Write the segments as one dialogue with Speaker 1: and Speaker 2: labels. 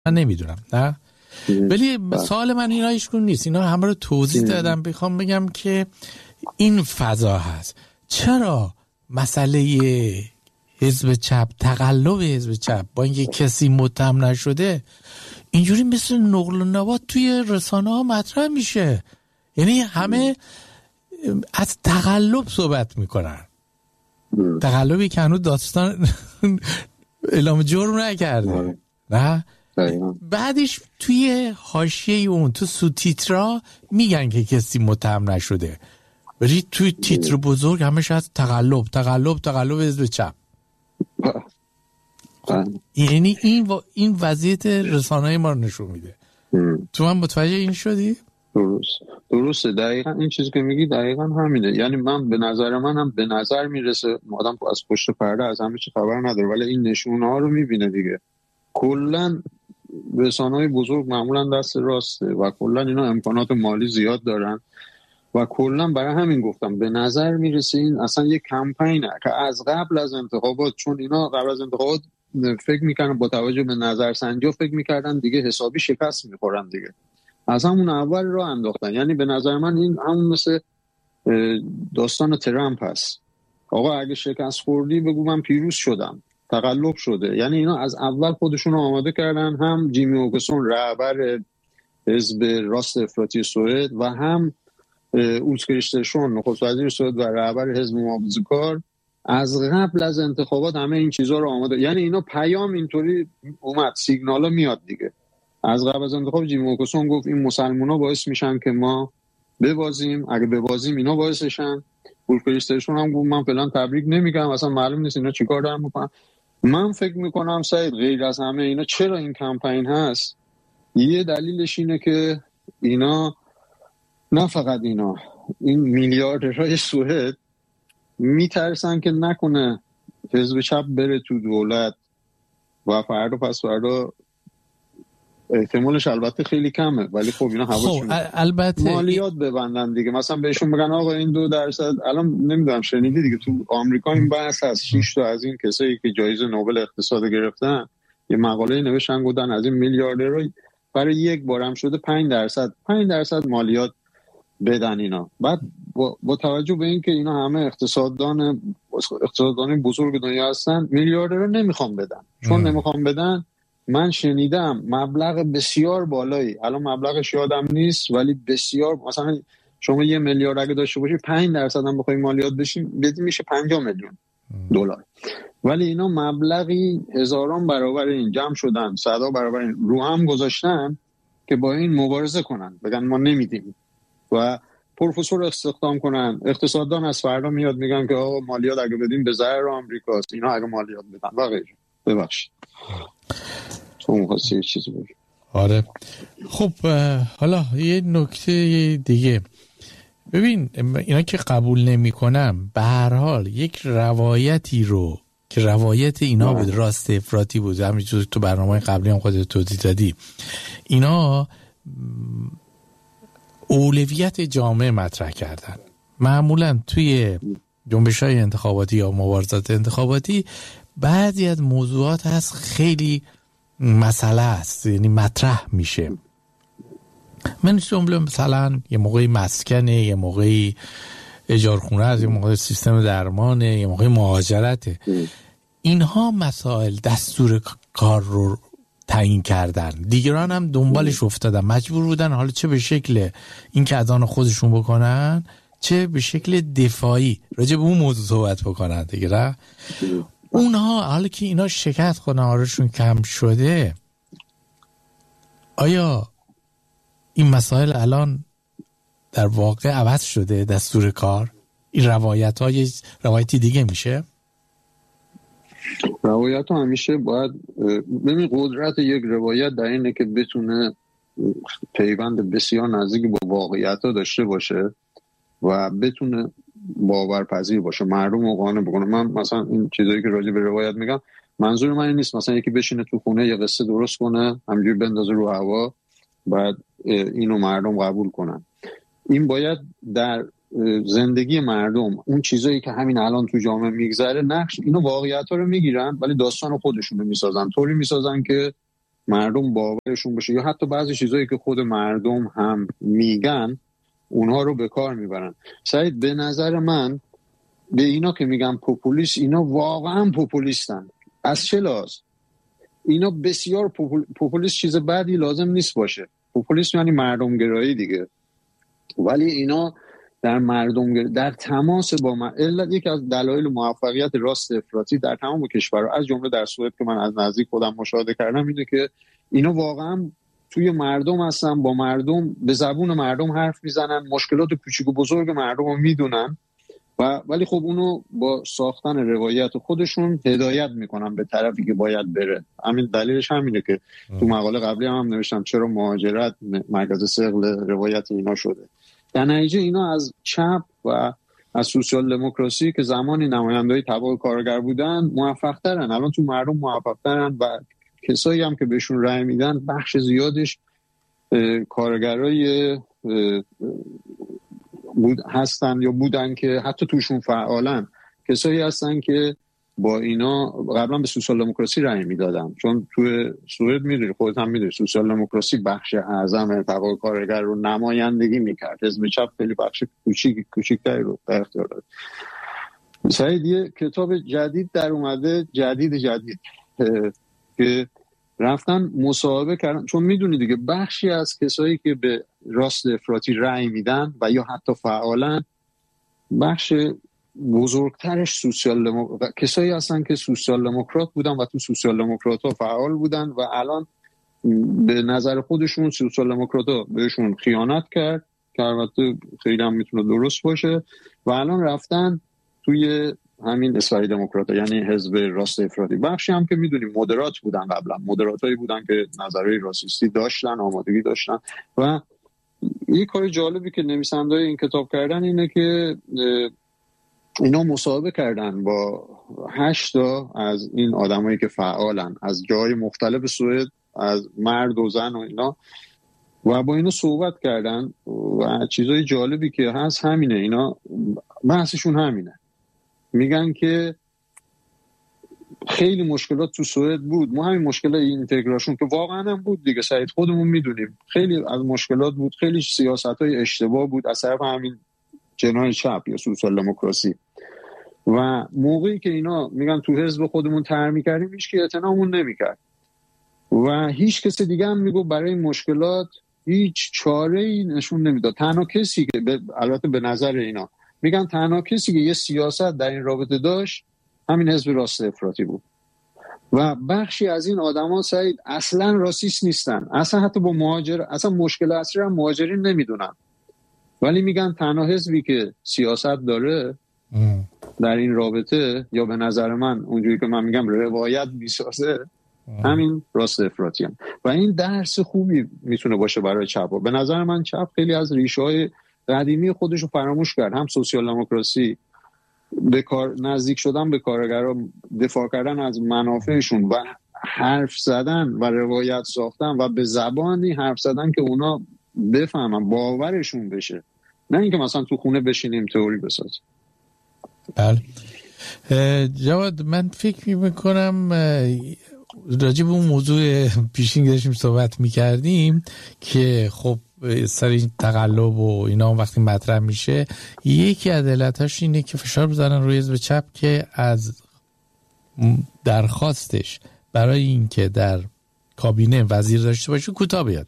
Speaker 1: من نمیدونم نه، ولی سوال من اینا هیچکدوم نیست، اینا همه رو توضیح دادم. بخوام بگم که این فضا هست. چرا مسئله حزب چپ، تقلب حزب چپ با اینکه کسی متهم نشده، اینجوری مثل نقل و نبات توی رسانه ها مطرح میشه؟ یعنی همه از تقلب صحبت میکنن، تقلبی که هنوز داستان اعلام جرم نکرده نه؟ بعدش توی حاشیه اون تو سوتیترا میگن که کسی متهم نشده، ولی توی تیتر بزرگ همش از تقلب حزب چپ. یعنی این وضعیت رسانه‌ای ما رو نشون میده. تو من متوجه این شدی؟
Speaker 2: درسته. دقیقا این چیزی که میگی دقیقا همینه. یعنی من به نظر میرسه آدم از پشت پرده از همه چی خبر نداره، ولی این نشونه ها رو میبینه دیگه. کلا رسانه‌های بزرگ معمولا دست راسته و کلا اینا امکانات مالی زیاد دارن و کلا برای همین گفتم به نظر میرسه این اصلا یک کمپینه که از قبل از انتخابات، چون اینا قبل از انتخابات فکر میکنن با توجه به نظرسنجی فکر میکردن دیگه حسابی شکست میخورن دیگه، از همون اول راه انداختن. یعنی به نظر من این همون مثل داستان ترامپ هست، آقا اگه شکست خوردی بگو من پیروز شدم، تقلب شده. یعنی اینا از اول خودشون رو آماده کردن، هم جیمی اوگسون رهبر حزب راست افراطی سوئد و هم اولف کریسترسون نخست وزیر سوئد و رهبر حزب محافظه‌کار از قبل از انتخابات همه این چیزها رو آماده. یعنی اینا پیام اینطوری اومد، سیگنالا میاد دیگه. از قبل از انتخاب جیمی اوگسون گفت این مسلمونا باعث میشن که ما ببازیم، اگه ببازیم اینا باعثشن. اولف کریسترسون هم گفت من فعلا تبریک نمیگم، اصلا معلوم نیست اینا چیکار دارن میکنن. من فکر میکنم سعید غیر از همه اینا چرا این کمپین هست، یه دلیلش اینه که اینا، نه فقط اینا، این میلیاردرهای سوئد میترسن که نکنه حزب چپ بره تو دولت و فردا پس فردا احتمالش البته خیلی کمه، ولی خب اینا حواسشون
Speaker 1: البته
Speaker 2: مالیات ببندن دیگه. مثلا بهشون بگن آقا این 2%، الان نمیدونم شنیدی دیگه تو آمریکا این بحث هست، 6 تا از این کسایی که جایزه نوبل اقتصاد گرفتن یه مقاله نوشتن گفتن از این میلیاردرها برای یک بارم شده 5% مالیات بدن اینا. بعد با توجه به این که اینا همه اقتصاددان بزرگ دنیا هستن، میلیاردرها نمیخوام بدن. چون نمیخوام بدن، من شنیدم مبلغ بسیار بالایی، الان مبلغش یادم نیست ولی بسیار، مثلا شما 1 میلیارد اگه داشته باشی 5% هم بخوای مالیات بدی میشه 50 میلیون دلار. ولی اینا مبلغی هزاران برابر این جمع شدن، صدا برابر این رو هم گذاشتن که با این مبارزه کنن، بگن ما نمیدیم و پروفسور استخدام کنن. اقتصاددان از فردا میاد میگن که آقا مالیات اگه بدیم به ضرر آمریکاست، اینا اگه مالیات بدن و غیره. ببخشید تو می‌خواستی یه چیزی بگی؟
Speaker 1: آره خب حالا یه نکته دیگه ببین، اینا که قبول نمی‌کنم، به هر حال یک روایتی رو که روایت اینا بود، راست افراطی بود، همینجور تو برنامه قبلی هم خودت توضیح دادی، اینا اولویت جامعه مطرح کردن. معمولا توی جنبش‌های انتخاباتی یا مبارزات انتخاباتی بعضی از موضوعات هست خیلی مسئله است، یعنی مطرح میشه. من جمله مثلا یه موقعی مسکنه، یه موقعی اجارخونه است، یه موقعی سیستم درمانه، یه موقعی مهاجرته. اینها مسائل دستور کار رو تعیین کردن، دیگران هم دنبالش افتادن، مجبور بودن حالا چه به شکل این که اذان خودشون بکنن، چه به شکل دفاعی راجع به اون موضوع صحبت بکنن دیگه. اونها حالا که اینا شکست خودن آرشون کم شده، آیا این مسائل الان در واقع عوض شده دستور کار؟ این روایتی دیگه میشه؟
Speaker 2: روایت ها همیشه باید ببین، قدرت یک روایت در اینه که بتونه پیوند بسیار نزدیکی با واقعیت ها داشته باشه و بتونه باورپذیر باشه، مردم رو قانع بکنه. من مثلا این چیزایی که راجع به روایت میگم، منظور من این نیست مثلا یکی بشینه تو خونه یه قصه درست کنه همینجوری بندازه رو هوا بعد اینو مردم قبول کنن. این باید در زندگی مردم، اون چیزایی که همین الان تو جامعه میگذره، نقش اینو واقعیت‌ها رو میگیرن ولی داستان خودشونو میسازن، طوری میسازن که مردم باورشون بشه، یا حتی بعضی چیزایی که خود مردم هم میگن اونها رو به کار میبرن. سعید به نظر من به اینا که میگن پوپولیست، اینا واقعا پوپولیستن. از چه لحاظ؟ اینا بسیار پوپولیست چیز بدی لازم نیست باشه. پوپولیسم یعنی مردم گرایی دیگه، ولی اینا در مردم در تماس با یکی از دلایل موفقیت راست افراطی در تمام کشورها از جمله در سوئد که من از نزدیک خودم مشاهده کردم اینه که اینا واقعا توی مردم هستن، با مردم به زبون مردم حرف میزنن، مشکلات کوچیک و بزرگ مردم رو میدونن ولی خب اونو با ساختن روایت خودشون هدایت میکنن به طرفی که باید بره. همین دلیلش همینه که تو مقاله قبلی هم نوشتم چرا مهاجرت مرکز ثقل روایت اینا شده. در نتیجه اینا از چپ و از سوسیال دموکراسی که زمانی نماینده‌های طبقه کارگر بودن موفق ترن، الان تو مردم موفق ترن و کسایی هم که بهشون رأی میدن بخش زیادش کارگرای هستن یا بودن که حتی توشون فعالن، کسایی هستن که با اینا قبلا به سوسیال دموکراسی رأی میدادن، چون توی سوئد میدونی خودت هم میدونی سوسیال دموکراسی بخش اعظم طبقه کارگر رو نمایندگی میکرد، حزب چپ خیلی بخش کوچیکتری رو در اختیار داشت. سعید یه کتاب جدید در اومده، جدید که رفتن مصاحبه کردن، چون میدونی دیگه بخشی از کسایی که به راست افراطی رأی میدن و یا حتی فعالن بخش بزرگترش کسایی هستن که سوسیال دموکرات بودن و تو سوسیال دموکرات ها فعال بودن و الان به نظر خودشون سوسیال دموکرات ها بهشون خیانت کرد که البته خیلی هم میتونه درست باشه و الان رفتن توی همین اسرائیل دموکرات، یعنی حزب راست افراطی. بخشی هم که میدونیم مدرات بودن، قبلا مدراتایی بودن که نظریه راسیستی داشتن، آمادگی داشتن. و یه کار جالبی که نویسنده‌های این کتاب کردن اینه که اینا مصاحبه کردن با 8 تا از این آدمایی که فعالن از جای مختلف سوئد، از مرد و زن و اینا، و با اینا صحبت کردن و چیزای جالبی که هست همینه، اینا بحثشون همینه، میگن که خیلی مشکلات تو سوئد بود، ما همین مشکلات اینتگراسیون که واقعا هم بود دیگه سعید، خودمون میدونیم خیلی از مشکلات بود، خیلی سیاست‌های اشتباه بود از طرف همین جناح چپ یا سوسیال دموکراسی. و موقعی که اینا میگن تو حزب خودمون طرح می‌کردیم هیچ کی اعتنامون نمی‌کرد و هیچ کس دیگه هم میگه برای مشکلات هیچ چاره‌ای نشون نمیداد. تنها کسی که البته به نظر اینا میگن تنها کسی که یه سیاست در این رابطه داشت همین حزب راست افراطی بود و بخشی از این آدما سعید اصلا راسیست نیستن، اصلا حتی با اصلا مشکل اصلی هم مهاجرین نمیدونن، ولی میگن تنها حزبی که سیاست داره در این رابطه، یا به نظر من اونجوری که من میگم روایت میسازه، همین راست افراطی هم. و این درس خوبی میتونه باشه برای چپ. به نظر من چپ خیلی از ریشه‌های قدیمی خودش رو فراموش کرد، هم سوسیال دموکراسی، به کار نزدیک شدن به کارگرها، دفاع کردن از منافعشون و حرف زدن و روایت ساختن و به زبانی حرف زدن که اونا بفهمن، باورشون بشه، نه اینکه مثلا تو خونه بشینیم تئوری بسازیم.
Speaker 1: بله جواد، من فکر میکنم راجع به اون موضوع پیشین داشتیم صحبت میکردیم که خب سر این تقلب و اینا وقتی مطرح میشه، یکی از علتاش اینه که فشار بزنن روی حزب چپ که از درخواستش برای اینکه در کابینه وزیر داشته باشه کوتاه بیاد.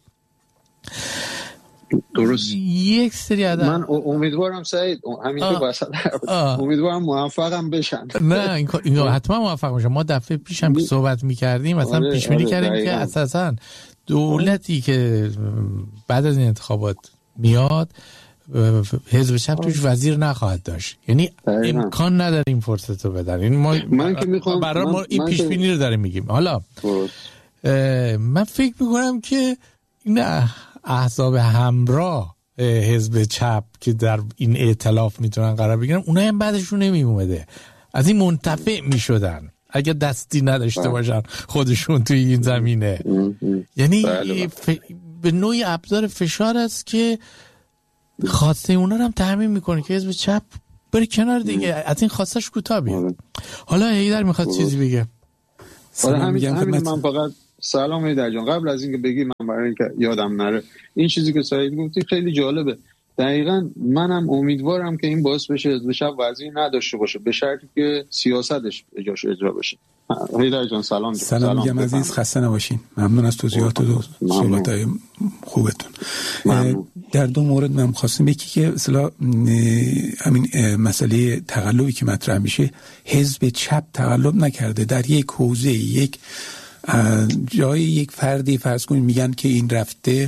Speaker 2: درست.
Speaker 1: یک سری عدد
Speaker 2: من امیدوارم سعید همین که واسه امیدوارم موفقم بشن.
Speaker 1: نه این حتما موفق میشن. ما دفعه پیشم که صحبت میکردیم مثلا پیش بینی کردیم که اساسا دولتی که بعد از این انتخابات میاد حزب چپ توش وزیر نخواهد داشت، یعنی امکان نداره این فرصت رو بدن. یعنی
Speaker 2: من که میخوام
Speaker 1: برای ما این پیش بینی رو داریم میگیم. حالا من فکر میکنم که این احزاب همراه حزب چپ که در این ائتلاف میتونن قرار بگیرن، اونها هم بعدشون نمیومده، از این منتفع میشدن اگه دستی نداشته باشن خودشون توی این زمینه. یعنی به نوعی ابزار فشار است که خواسته اونا رو هم تضمین میکنه که حزب چپ بره کنار دیگه، از این خواستش کوتاه بیاد. حالا هیدر میخواد چیزی بگه.
Speaker 2: همین من فقط سلام ایدر جان. قبل از اینکه بگی من برای اینکه یادم نره این چیزی که سعید گفتی خیلی جالبه. دقیقاً منم امیدوارم که این باعث بشه حزب چپ وزیر نداشته باشه به شرطی که سیاستش جاش اجرا بشه. هیدر جان سلام.
Speaker 3: سلام میگم عزیز، خسته نباشین. ممنون از توضیحات و صحبت‌های خوبتون. در دو مورد من خواستم یکی که اصلا همین مسئله تقلبی که مطرح میشه، حزب چپ تقلب نکرده. در یک حوزه، یک جای یک فردی فرض کنید میگن که این رفته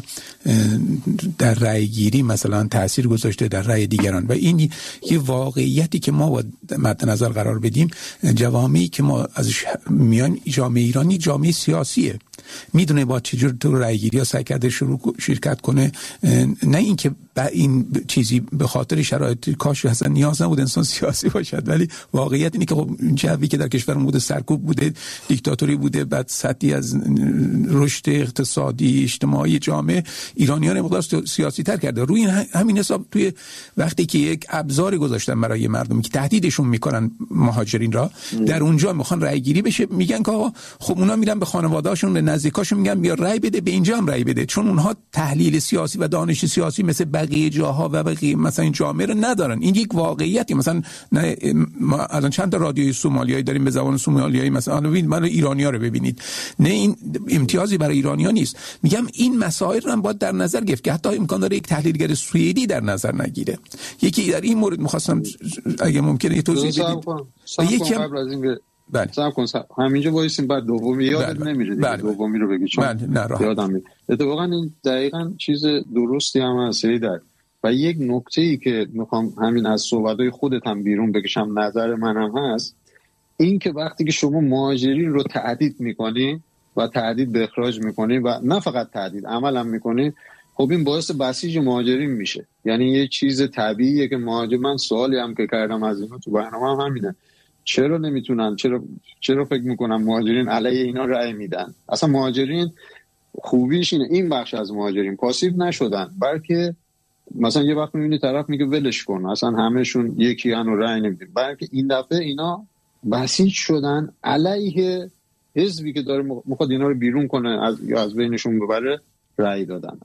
Speaker 3: در رأی گیری مثلا تأثیر گذاشته در رأی دیگران و این یه واقعیتی که ما باید مد نظر قرار بدیم. جوامعی که ما ازش میان، جامعه ایرانی جامعه سیاسیه، میدونه با چجور تو رأی گیری ها سعی کرده شرکت کنه، نه اینکه این چیزی به خاطر شرایط کاش اصلا نیاز نبود انسان سیاسی باشد، ولی واقعیت اینه که خب جوی که در کشور بوده سرکوب بوده، دیکتاتوری بوده، بعد سطحی از رشد اقتصادی اجتماعی جامعه ایرانیان مقدار سیاسی تر کرده. روی همین حساب توی وقتی که یک ابزاری گذاشتن برای مردمی که تهدیدشون میکنن مهاجرین را، در اونجا میخوان رأی گیری بشه، میگن که آقا خب اونا میرن به خانواده‌هاشون به نزدیکاشون میگن بیا رأی بده، به اینجا هم رأی بده، چون اونها تحلیل سیاسی و دانش سیاسی مثل بقیه جاها و بقیه مثلا این جامعه رو ندارن. این یک واقعیتی. مثلا ما الان چند تا رادیوی سومالیایی داریم به زبان سومالیایی، مثلا من ایرانی‌ها رو ببینید، نه این امتیازی برای ایرانی‌ها نیست. میگم این مسائل رو هم باید در نظر گرفت که حتی امکان داره یک تحلیلگر سوئدی در نظر نگیره. یکی در این مورد می‌خواستم اگه ممکنه توضیح بدید.
Speaker 2: یکی قبل از اینکه صبر کن همینجا وایسیم بعد دومی یادت نمیره دیگه. دومی رو بگی چون یادم میاد. اتفاقا این دقیقاً چیز درستی هم هست در و یک نکته‌ای که میخوام همین از صحبت‌های خودت هم بیرون بکشم، نظر منم هست، این که وقتی که شما مهاجرین رو تهدید میکنی و تهدید به اخراج میکنی و نه فقط تهدید عمل هم میکنی، خب این باعث بسیج مهاجرین میشه. یعنی یه چیز طبیعیه که مهاجر، من سوالی هم که کردم از اینا تو برنامه هم همینه، چرا نمیتونن، چرا فکر میکنن مهاجرین علیه اینا رأی میدن؟ اصلا مهاجرین خوبیش اینه، این بخش از مهاجرین پاسیو نشدن، بلکه مثلا یه وقت میبینی طرف میگه ولش کن اصلا همهشون یکی ان و رأی نمیدن، بلکه این دفعه اینا بسیج شدن علیه حزبی که داره میخواد اینا رو بیرون کنه یا از بینشون ببره، رأی دادن.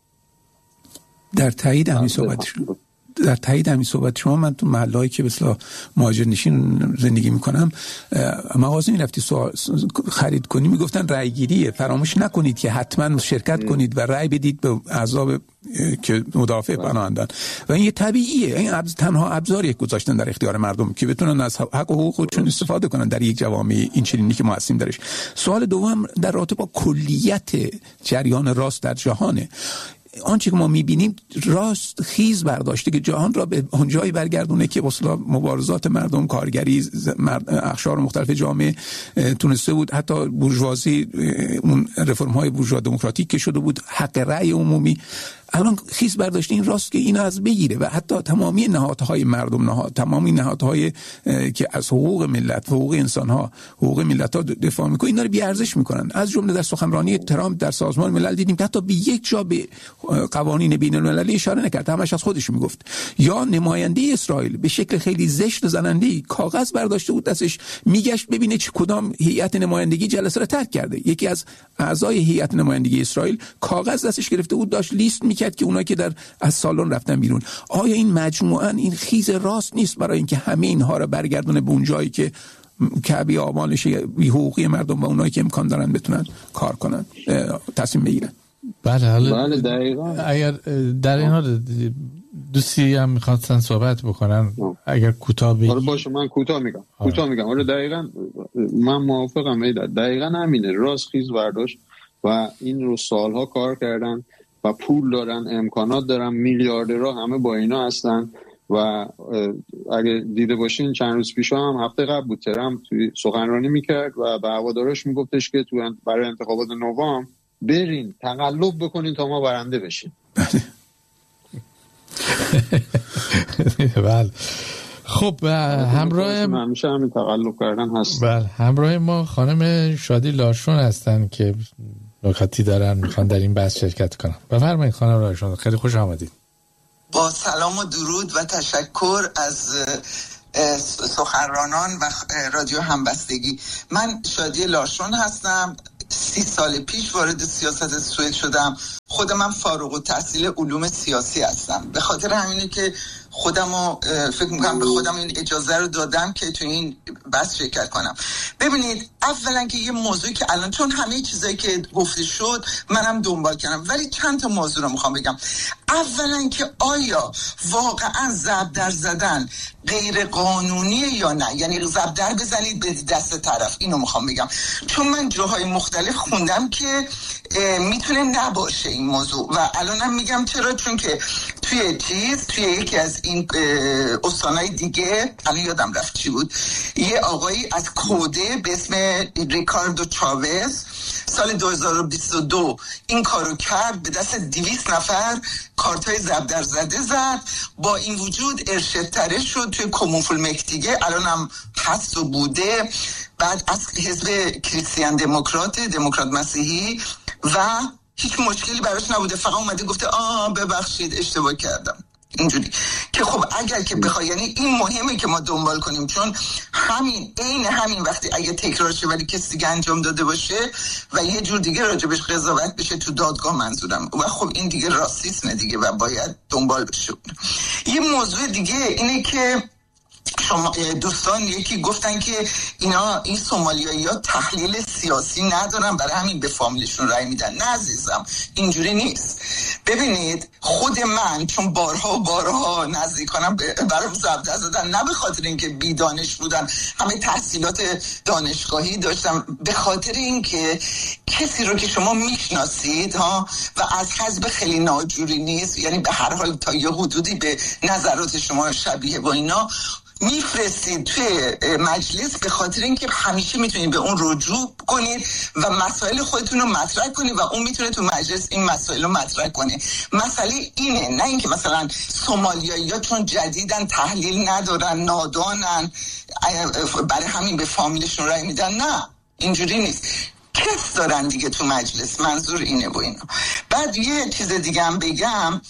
Speaker 3: در تایید همین صحبت شما، من تو محلهایی که مثلا مهاجر نشین زندگی میکنم، مغازه میرفتی خرید کنی میگفتن رأی گیریه، فراموش نکنید که حتما شرکت کنید و رأی بدید به احزاب که مدافع پناهندن. و این طبیعیه، این تنها ابزاری گذاشتن در اختیار مردم که بتونن از حق و حقوق خودشون استفاده کنن در یک جوامع این چنینی که ما هستیم درش. سوال دوم در رابطه با کلیت جریان راست در جهانه. آنچه که ما می‌بینیم راست خیز برداشته که جهان را به اونجایی برگردونه که اصلا مبارزات مردم، کارگری، اقشار مختلف جامعه تونسته بود، حتی بورژوازی، اون رفرم‌های بورژوا دموکراتیک که شده بود، حق رأی عمومی، الان خیز برداشته این راست که اینا از بگیره و حتی تمامی نهادهای مردم، تمامی نهادهای که از حقوق ملت، حقوق انسان‌ها، حقوق ملت‌ها دفاع می‌کنن، اینا رو بی‌ارزش می‌کنن. از جمله در سخنرانی ترامپ در سازمان ملل دیدیم که حتی به یک جا به قوانین بین‌المللی اشاره نکرد، همش از خودش میگفت. یا نماینده اسرائیل به شکل خیلی زشت و زننده‌ای کاغذ برداشته بود دستش، میگشت ببینه کدام هیئت نمایندگی جلسه رو ترک کرده. یکی از اعضای هیئت نمایندگی اسرائیل کاغذ دستش گرفته بود، داشت لیست میکرد که اونایی که از سالن رفتن بیرون. آیا این مجموعاً این خیز راست نیست برای اینکه همه اینها رو برگردونه به اون جایی که کعبه آبانش بی حقوقی مردم و اونایی که امکان دارن بتونن کار کنن، تصمیم بگیرن؟
Speaker 2: بله دقیقاً.
Speaker 1: اگر در این حال دوستی هم میخواستن صحبت بکنن، اگر کوتاه بگی.
Speaker 2: آره باشه، من کوتاه میگم. آره دقیقاً من موافقم. دقیقاً همینه، راست خیز برداشت و این رو سالها کار کردن و پول دارن، امکانات دارن، میلیاردرها همه با اینا هستن. و اگه دیده باشین چند روز پیش هم هفته قبل بود ترامپ توی سخنرانی میکرد و به هوادارش میگفتش که تو برای انتخابات نوامبر برین تقلب بکنین تا ما برنده بشیم.
Speaker 1: بله. خب همراه
Speaker 2: همیشه همین تقلب کردن هست.
Speaker 1: بله، همراه ما خانم شادی لارشون هستن که نکاتی دارن میخوان در این بحث شرکت کنن. بفرمایید خانم لارشون، خیلی خوش آمدید.
Speaker 4: با سلام و درود و تشکر از سخنرانان و رادیو همبستگی. من شادی لارشون هستم، 30 سال پیش وارد سیاست سوئد شدم. خودم من فارغ التحصیل علوم سیاسی هستم. به خاطر همینه که خودمو فکر میکنم به خودم این اجازه رو دادم که تو این بحث شرکت کنم. ببینید اولا که یه موضوعی که الان چون همه چیزایی که گفته شد منم دنبال کردم، ولی چند تا موضوع رو میخوام بگم. اولا که آیا واقعا ضرب زدن غیر قانونیه یا نه، یعنی ضرب بزنید به دست طرف، اینو میخوام بگم. چون من جاهای مختلف خوندم که میتونه نباشه این موضوع و الانم میگم چرا، چون که توی یکی از این استانهای دیگه الان یادم رفت چی بود، یه آقایی از کوده به اسم ریکاردو چاوز سال 2022 این کارو کرد، به دست 200 نفر کارتای ضرب زده زد. با این وجود ارشدتره شد توی کومونفولمک دیگه، الانم هست و بوده. بعد از حزب کریستیان دموکرات مسیحی و هیچ مشکلی براش نبوده، فقط اومده گفته ببخشید اشتباه کردم. اینجوری که خب اگر که بخوای، یعنی این مهمه که ما دنبال کنیم، چون همین وقتی اگه تکرار شه ولی کسی دیگه انجام داده باشه و یه جور دیگه راجبش قضاوت بشه تو دادگاه منظورم، و خب این دیگه راسیسمه دیگه و باید دنبال بشه. یه موضوع دیگه اینه که شما دوستان یکی گفتن که این سومالیایی‌ها تحلیل سیاسی ندارن برای همین به فامیلشون رأی میدن. نه عزیزم، اینجوری نیست. ببینید خود من چون بارها نزدیکانم برام ضرب زدن، نه به خاطر اینکه بی دانش بودن، همه تحصیلات دانشگاهی داشتم، به خاطر اینکه کسی رو که شما میشناسید و از حزب خیلی ناجوری نیست، یعنی به هر حال تا یه حدودی به نظرات شما شبیه با اینا میفرستید توی مجلس، به خاطر اینکه همیشه میتونید به اون رجوع کنید و مسائل خودتون رو مطرح کنید و اون میتونه تو مجلس این مسائل رو مطرح کنه. مسئله اینه، نه اینکه مثلا سومالیایی‌ها چون جدیدن تحلیل ندارن، نادانن، برای همین به فامیلشون رأی میدن. نه اینجوری نیست، کس دارن دیگه تو مجلس، منظور اینه با اینا. بعد یه چیز دیگه هم بگم،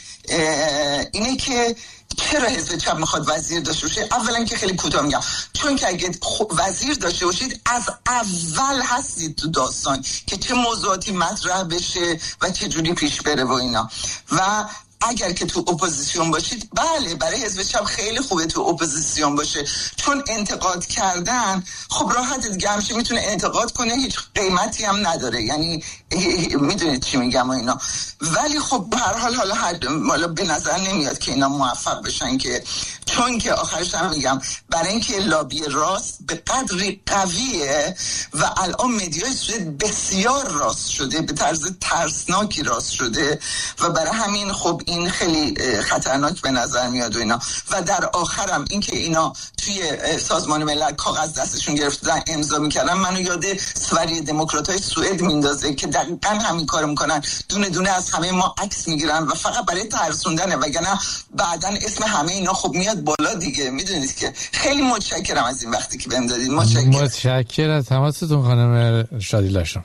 Speaker 4: اینه که چرا حزب چپ میخواد وزیر داشته باشه؟ اولا که خیلی کوتاه میگم، چون که اگه وزیر داشته باشید از اول هستید تو داستان که چه موضوعاتی مطرح بشه و چه جوری پیش بره و اینا. و اگر که تو اپوزیسیون باشید، بله برای حزب چپ خیلی خوبه تو اپوزیسیون باشه، چون انتقاد کردن خب راحت دیگه، همیشه میتونه انتقاد کنه، هیچ قیمتی هم نداره، یعنی میدونید چی میگم و اینا. ولی خب به هر حال حالا به نظر نمیاد که اینا موفق بشن، که چون که آخرش هم میگم برای اینکه لابی راست به قدری قویه و الان مدیای سوئد بسیار راست شده، به طرز ترسناکی راست شده و برای همین خب این خیلی خطرناک به نظر میاد و اینا. و در آخرم این که اینا توی سازمان ملل کاغذ دستشون گرفتن امضا میکردن، منو یاد سوری دموکراتای سوئد میندازه که دقیقاً همین کارو میکنن، دونه دونه از همه ما عکس میگیرن و فقط برای ترسوندنه، وگرنه بعداً اسم همه اینا خب میاد بالا دیگه. میدونید که خیلی متشکرم از این وقتی که بهم دادید.
Speaker 1: متشکرم از تماستون خانم شادی لاشان.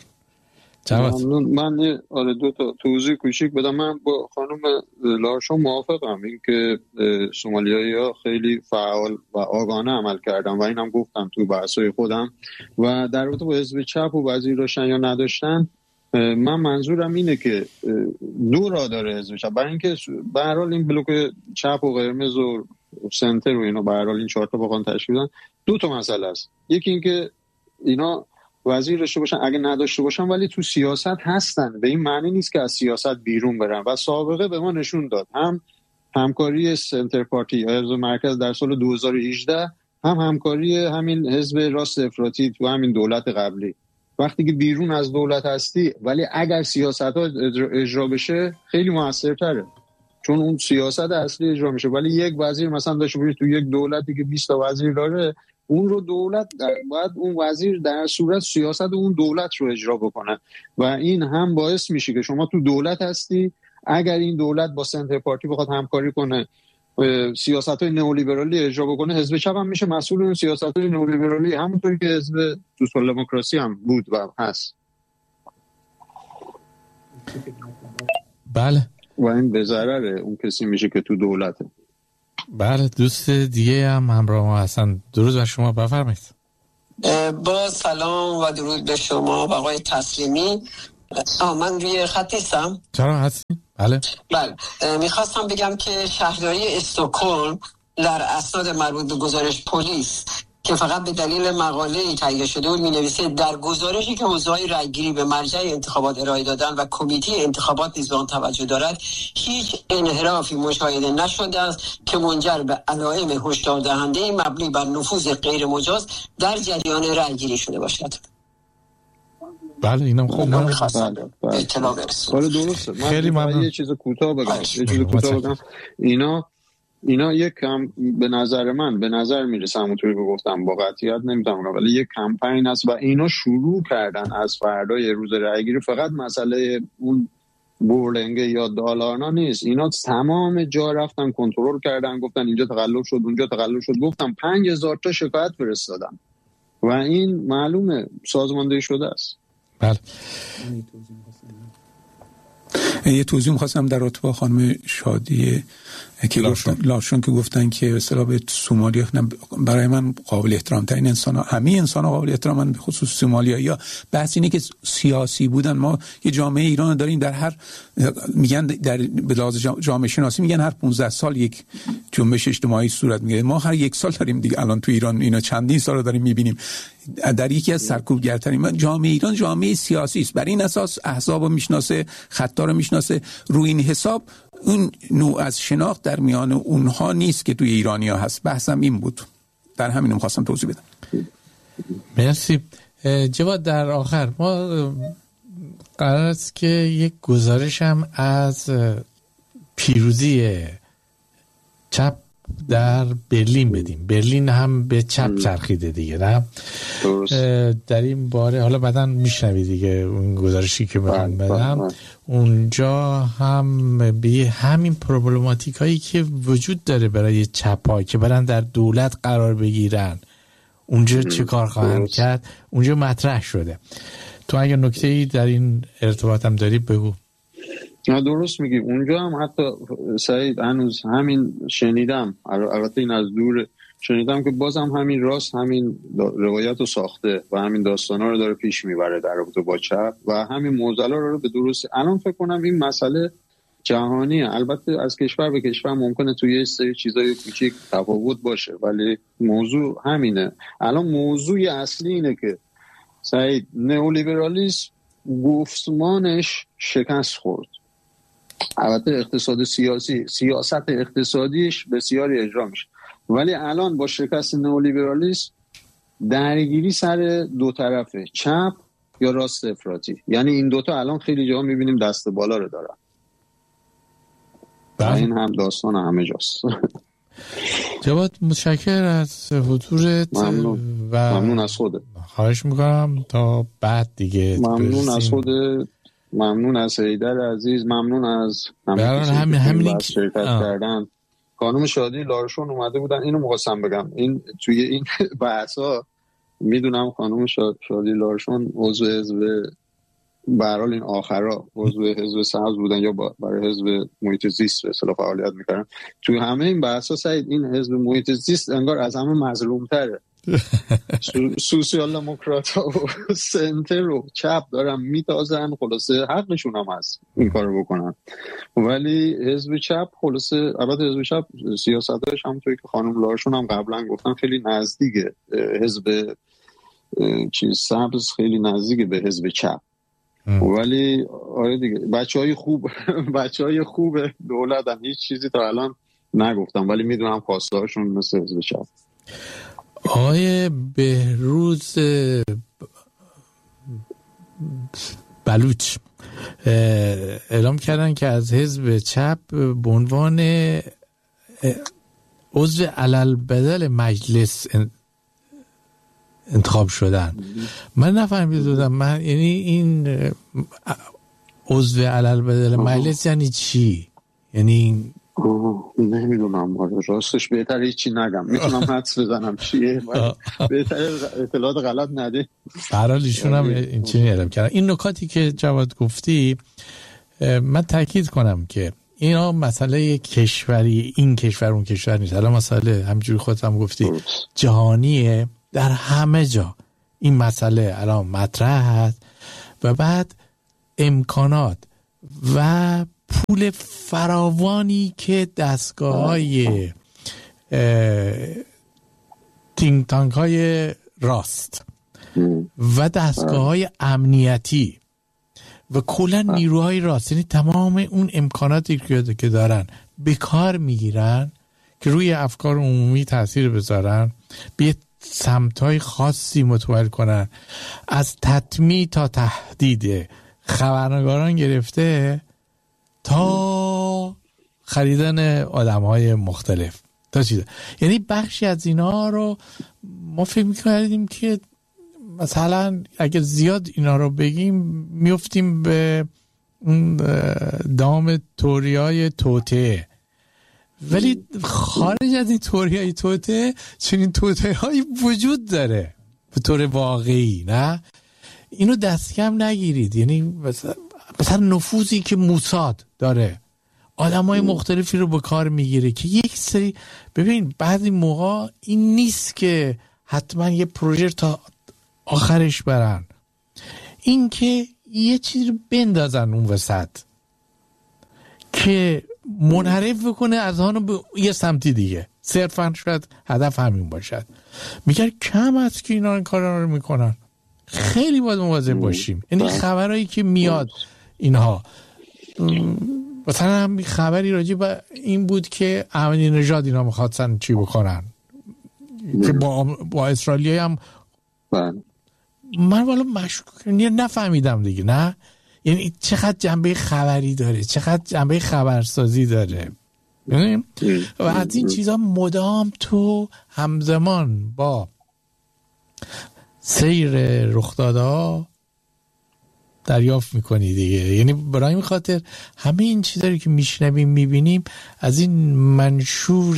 Speaker 2: من دو تا توضیح کوچیک بدم. من با خانم لاشان موافقم این که سومالیایی‌ها خیلی فعال و آگاهانه عمل کردن و اینم گفتم تو بحث‌های خودم. و در رابطه با حزب چپ و وزیر داشتن یا نداشتن، من منظورم اینه که دو راه داره حزب چپ، برای اینکه به هر حال این بلوک چپ و قرمز و سنتر و اینا به هر حال این چهار تا بخوان تشکیل بدن، دو تا مسئله است. یکی این که اینا وزیر داشته باشن، اگه نداشته باشن ولی تو سیاست هستن، به این معنی نیست که از سیاست بیرون برن. و سابقه به ما نشون داد، هم همکاری سنتر پارتی یا حزب مرکز در سال 2018، هم همکاری همین حزب راست افراطی تو همین دولت قبلی. وقتی که بیرون از دولت هستی ولی اگر سیاست‌ها اجرا بشه خیلی موثرتره، چون اون سیاست اصلی اجرا میشه. ولی یک وزیر مثلا داشته باشه تو یک دولتی که 20 تا وزیر داره، اون رو دولت باید اون وزیر در صورت سیاست اون دولت رو اجرا بکنه و این هم باعث میشه که شما تو دولت هستی، اگر این دولت با سنتر پارتی بخواد همکاری کنه، سیاست‌های نئولیبرالی اجرا بکنه، حزب چپ هم میشه مسئول اون سیاست‌های نئولیبرالی، همونطوری که حزب سوسیال دموکراسی هم بود و هست.
Speaker 1: بله.
Speaker 2: و این به ضرر اون کسی میشه که تو دولته.
Speaker 1: بله. دوست دیگه هم همراه ما هستن. درود بر شما، بفرمایید.
Speaker 5: با سلام و درود به شما و آقای تسلیمی. من روی خط نیستم؟
Speaker 1: چرا هستین؟ بله.
Speaker 5: میخواستم بگم که شهرداری استکهلم در اسناد مربوط به گزارش پلیس که فقط به دلیل مقاله‌ای تهیه شده بود می‌نویسه در گزارشی که حوزه‌های رأی‌گیری به مرجع انتخابات ارائه دادن و کمیته انتخابات نیز به آن توجه دارد، هیچ انحرافی مشاهده نشده است که منجر به علائم هشدار دهنده مبنی بر نفوذ غیر مجاز در جریان رأی‌گیری شده باشد.
Speaker 1: بله اینم خوب
Speaker 5: من خواستم به اطلاع برسونم.
Speaker 2: بله درسته.
Speaker 1: خیلی ممنون.
Speaker 2: یه چیز کوتاه بگم. اینا یک کم به نظر میرسه همونطوری که گفتم با قطعیت نمیتونم، ولی یک کمپین است و اینا شروع کردن از فردای روز رأی‌گیری. فقط مسئله اون بورلنگ یا دالارنا نیست، اینا تمام جا رفتن کنترل کردن، گفتن اینجا تقلب شد اونجا تقلب شد، گفتم 5000 تا شکایت فرستادن و این معلومه سازماندهی شده است.
Speaker 1: بله.
Speaker 3: یه توضیح می‌خواستم در رابطه با خانم شادی که لارشون که گفتن که به اصطلاح به سومالیا، برای من قابل احترام ترین انسان ها، همه انسان ها قابل احترامن، به خصوص سومالیا. یا بحث اینه که سیاسی بودن. ما یه جامعه ایران داریم، در هر میگن در به لحاظ جامعه شناسی میگن هر 15 سال یک جنبش اجتماعی صورت میگیره. ما هر یک سال داریم دیگه، الان تو ایران اینا چندین سال داریم میبینیم. در یکی از سرکوبگرترین جامعه ایران جامعه سیاسی است، بر این اساس احزابو میشناسه، خطا رو میشناسه. روی این حساب اون نوع از شناخت در میان اونها نیست که توی ایرانی‌ها هست. بحثم این بود، در همین می‌خواستم توضیح بدم.
Speaker 1: مرسی جواد. در آخر ما قرار است که یک گزارش هم از پیروزی چپ در برلین بدیم. برلین هم به چپ چرخیده دیگه، نه؟ در این باره حالا بعداً میشنوی دیگه اون گزارشی که من بدم. اونجا هم به همین پروبلماتیک هایی که وجود داره برای چپ ها که برن در دولت قرار بگیرن، اونجا چه کار خواهند کرد، اونجا مطرح شده. تو اگر نکته‌ای در این ارتباط هم داری بگو.
Speaker 2: درست میگی. اونجا هم حتی سعید هنوز همین شنیدم، البته این از دور شنیدم که بازم همین راست همین روایت رو ساخته و همین داستانا رو داره پیش میبره در رابطه با چپ و همین معضلا رو به درستی. الان فکر کنم این مسئله جهانیه. البته از کشور به کشور ممکنه توی یه سری چیزای کوچیک تفاوت باشه، ولی موضوع همینه. الان موضوع اصلی اینه که سعید نئولیبرالیسم گفتمانش شکست خورد. البته اقتصاد سیاسی، سیاست اقتصادیش بسیاری اجرا میشه، ولی الان با شکست نئولیبرالیسم درگیری سر دو طرفه، چپ یا راست افراطی. یعنی این دوتا الان خیلی جا میبینیم دست بالا رو دارن. این هم داستان همه جاست.
Speaker 1: جواد متشکر از حضورت.
Speaker 2: ممنون از خودت.
Speaker 1: خواهش میکنم تا بعد دیگه.
Speaker 2: ممنون از خودت، ممنون از حیدر عزیز، ممنون از
Speaker 1: همین
Speaker 2: شرکت کردن. خانم شادی لارشون اومده بودن، اینو می‌خواستم بگم. این توی این بحثا میدونم خانم شادی لارشون عضو حزب، به هر حال این آخرا عضو حزب سبز بودن یا برای حزب محیط زیست به اصطلاح فعالیت می‌کردن. توی همه این بحثا سعید این حزب محیط زیست انگار از همه مظلوم‌تره. سوسیال دموکرات‌ها و سنتر و چپ دارن میتازن، خلاصه حقشون هم هست این کارو بکنن. ولی حزب چپ خلاصه، البته حزب چپ سیاستاش همونطوری که خانم لارشون هم قبلا گفتن خیلی نزدیکه، حزب سبز خیلی نزدیکه به حزب چپ. ولی آره دیگه بچهای خوب دولت هم هیچ چیزی تا الان نگفتم، ولی میدونم خواسته هاشون مثل حزب چپ.
Speaker 1: آقای بهروز بلوچ اعلام کردن که از حزب چپ به عنوان عضو علالبدل مجلس انتخاب شدن. من نفهمیدم، من یعنی این عضو علالبدل مجلس یعنی چی؟ یعنی
Speaker 2: نمیدونم، راستش بهتر هیچی نگم، میتونم حدس بزنم چیه، بهتر اطلاعات غلط نده.
Speaker 1: برحال ایشون هم این چیزی اعلام کردن. این نکاتی که جواد گفتی من تاکید کنم که اینا مسئله کشوری، این کشور اون کشور نیست. الان مسئله همینجوری خودت هم گفتی جهانیه، در همه جا این مسئله الان مطرح هست و بعد امکانات و پول فراوانی که دستگاه‌های تینک تانک های راست و دستگاه‌های امنیتی و کلا نیروهای راست، یعنی تمام اون امکاناتی که دارن به کار میگیرن که روی افکار عمومی تاثیر بذارن، به سمت‌های خاصی متوجه کنن، از تطمیع تا تهدید خبرنگاران گرفته تا خریدن آدم‌های مختلف تا چیزه. یعنی بخشی از اینا رو ما فکر می‌کردیم که مثلا اگه زیاد اینا رو بگیم میفتیم به اون دام توریای توته، ولی خارج از این توریای توته چنین توته هایی وجود داره به طور واقعی. نه اینو دست کم نگیرید. یعنی مثلا نفوذی که موساد داره، آدم های مختلفی رو به کار میگیره که یک سری، ببین بعضی موقع این نیست که حتما یه پروژه تا آخرش برن، این که یه چیز رو بندازن اون وسط که منحرف بکنه از آنو به یه سمتی دیگه، صرفا شاید هدف همین باشد. میگه کم است که اینا این کارا رو میکنن، خیلی باید مواظب باشیم. یعنی خبرایی که میاد اینها، مثلا هم خبری راجع به این بود که احمدی نژاد اینا میخواستن چی بکنن که با اسرائیلی هم من والا مشکوک نفهمیدم دیگه. نه یعنی چقدر جنبه خبری داره، چقدر جنبه خبرسازی داره. و از این چیزا مدام تو همزمان با سیر رخدادها دریافت میکنی دیگه. یعنی برای این خاطر همه این چیزایی که میشنویم میبینیم از این منشور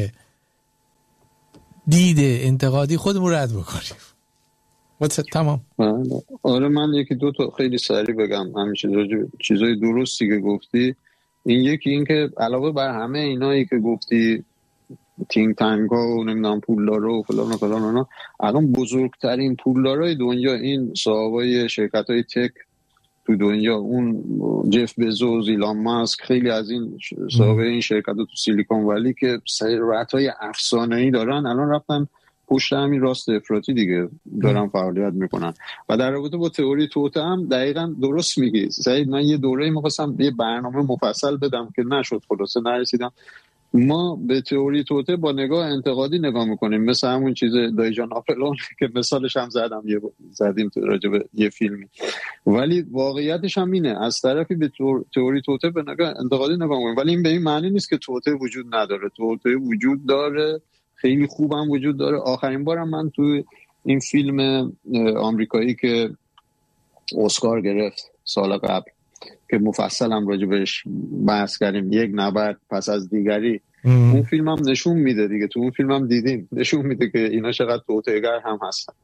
Speaker 1: دید انتقادی خودمون رد بکنیم. تمام.
Speaker 2: آره من یکی دو تا خیلی سریع بگم همین چیزای درستی که گفتی. این یکی این که علاوه بر همه اینایی که گفتی، تینک تانک ها و نمیدونم پولدارا و فلان و فلان اونا، الان بزرگترین پولدارای دنیا این صاحبای شرکت های تک تو دنیا، اون جف بزوس، ایلان ماسک، خیلی از این صاحبای این شرکت ها تو سیلیکون ولی که ثروت‌های افسانه‌ای دارن، الان رفتن پشت همین راست افراطی دیگه دارن فعالیت میکنن. و در رابطه با تئوری توته هم دقیقاً درست میگی سعید. من یه دوره‌ای می‌خواستم یه برنامه مفصل بدم که نشد، خلاصه نرسیدم. ما به تئوری توته با نگاه انتقادی نگاه میکنیم، مثل همون چیز دایجان آپلون که مثالش هم زدیم راجع به یه فیلمی، ولی واقعیتش هم اینه، از طرفی به تئوری توته به نگاه انتقادی نگاه میکنیم، ولی این به این معنی نیست که توته وجود نداره. توته وجود داره، خیلی خوبم وجود داره. آخرین بارم من تو این فیلم آمریکایی که اسکار گرفت سال قبل که مفصل هم راجع بهش بحث کردیم، یک نبرد پس از دیگری، اون فیلم هم نشون میده دیگه، تو اون فیلم هم دیدیم نشون میده که اینا چقدر توطئه‌گر هم هستن.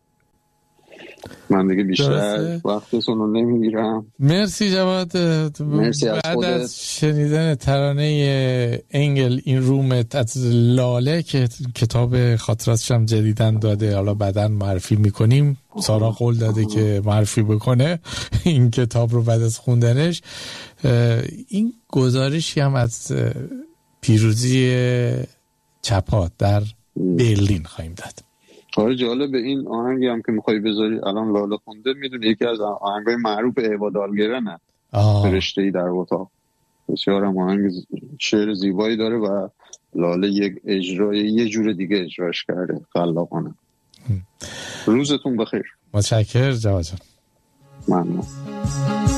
Speaker 2: من دیگه بیشتر وقتتون رو نمیگیرم.
Speaker 1: مرسی جواد.
Speaker 2: مرسی از
Speaker 1: بعد از شنیدن ترانه انگل این رومت از لاله که کتاب خاطراتش هم جدیدن داده، حالا بعداً معرفی میکنیم، سارا قول داده که معرفی بکنه این کتاب رو بعد از خوندنش. این گزارشی هم از پیروزی چپات در برلین خواهیم داد.
Speaker 2: آره جالب. این آهنگی هم که میخوای بذاری الان لاله خونده، میدونی یکی از آهنگای معروف عبادالگرنه، فرشته‌ای در اتاق. بسیار هم آهنگ شعر زیبایی داره و لاله یک اجرای یه جور دیگه اجراش کرده، خلاقانه. روزتون بخیر.
Speaker 1: متشکرم جواد جان.
Speaker 2: ممنون.